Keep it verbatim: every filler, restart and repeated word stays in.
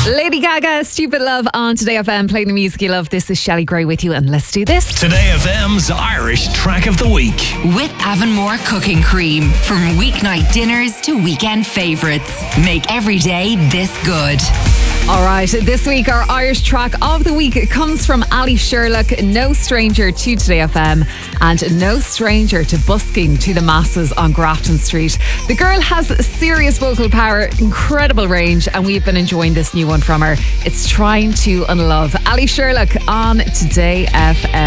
Lady Gaga, Stupid Love on Today F M, playing the music you love. This is Shelley Gray with you, and let's do this. Today F M's Irish Track of the Week. With Avonmore Cooking Cream. From weeknight dinners to weekend favourites. Make every day this good. All right, this week our Irish track of the week comes from Ali Sherlock, no stranger to Today F M and no stranger to busking to the masses on Grafton Street. The girl has serious vocal power, incredible range, and we've been enjoying this new one from her. It's Trying to Unlove. Ali Sherlock on Today F M.